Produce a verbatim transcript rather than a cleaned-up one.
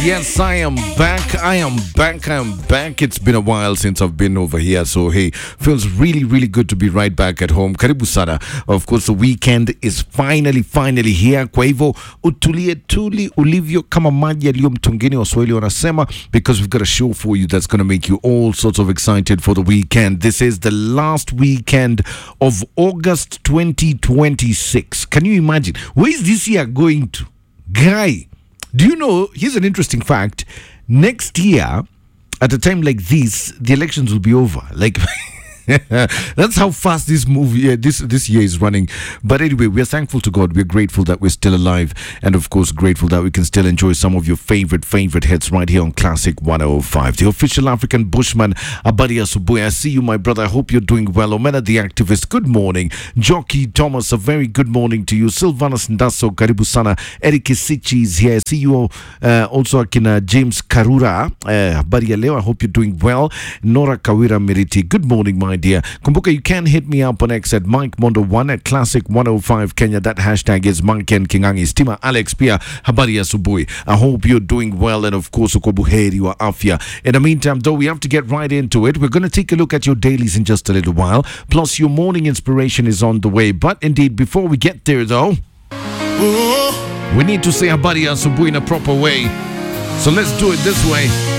Yes, I am back. I am back. I am back. It's been a while since I've been over here. So, hey, feels really, really good to be right back at home. Karibu sana. Of course, the weekend is finally, finally here. Kwa hivyo, utulie tuli ulivyo kama maji yaliyo mtungini Waswahili wanasema, because we've got a show for you that's going to make you all sorts of excited for the weekend. This is the last weekend of August twenty twenty-six. Can you imagine? Where is this year going to? Guy, do you know, here's an interesting fact. Next year, at a time like this, the elections will be over. Like, that's how fast this movie, uh, this this year is running. But anyway, we're thankful to God. We're grateful that we're still alive. And of course, grateful that we can still enjoy some of your favorite, favorite hits right here on Classic one oh five. The official African Bushman, Abadi Asubuhi. I see you, my brother. I hope you're doing well. Omena the activist, good morning. Jockey Thomas, a very good morning to you. Silvanus Ndaso, karibu sana. Eric Isichi is here. I see you uh, also akina James Karura. Uh, Abadi ya leo, I hope you're doing well. Nora Kawira Miriti, good morning, my dear. Kumbuka, you can hit me up on X at Mike Mondo one at Classic one oh five Kenya. That hashtag is Mike and Kingangi. Stima Alex Pia, habari ya asubuhi. I hope you're doing well, and of course, uko buheri wa afya. In the meantime, though, we have to get right into it. We're going to take a look at your dailies in just a little while. Plus, your morning inspiration is on the way. But indeed, before we get there, though, we need to say habari ya asubuhi in a proper way. So let's do it this way.